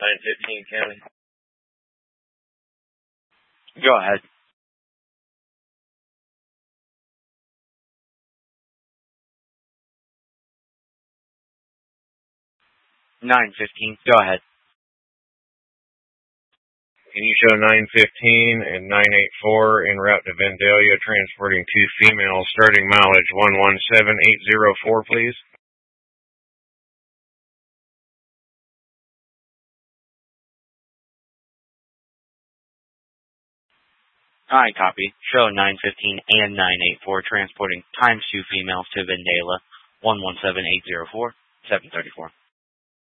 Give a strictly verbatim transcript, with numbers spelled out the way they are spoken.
nine fifteen County. Go ahead. nine fifteen, go ahead. Can you show nine fifteen and nine eighty-four en route to Vandalia, transporting two females, starting mileage one one seven eight zero four, please? Alright, copy. Show nine fifteen and nine eighty-four, transporting times two females to Vandalia, one one seven eight zero four, seven thirty-four.